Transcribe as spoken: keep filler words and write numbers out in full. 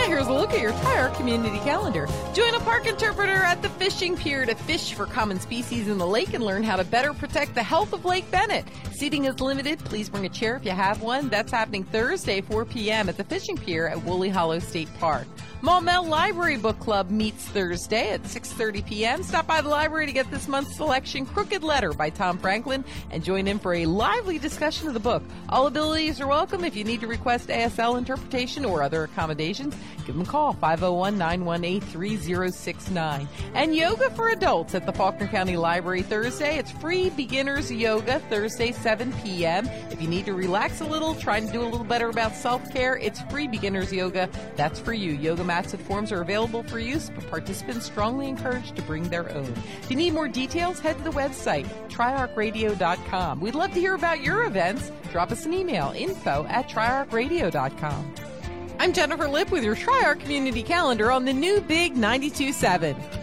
here's a look at your Tri-Arc community calendar. Join a park interpreter at the fishing pier to fish for common species in the lake and learn how to better protect the health of Lake Bennett. Seating is limited. Please bring a chair if you have one. That's happening Thursday, four p.m. at the fishing pier at Woolly Hollow State Park. Maumelle Library Book Club meets Thursday at six thirty p.m. Stop by the library to get this month's selection, Crooked Letter by Tom Franklin, and join in for a lively discussion of the book. All abilities are welcome. If you need to request A S L interpretation or other accommodations, give them a call, five oh one, nine one eight, three oh six nine. And yoga for adults at the Faulkner County Library Thursday. It's free beginners yoga Thursday, seven p.m. If you need to relax a little, trying to do a little better about self-care, it's free beginners yoga. That's for you. Yoga mats and forms are available for use, but participants strongly encouraged to bring their own. If you need more details, head to the website, tri arc radio dot com. We'd love to hear about your events. Drop us an email, info at tri arc radio dot com. I'm Jennifer Lipp with your Tri-Arc Community Calendar on the new Big ninety-two point seven.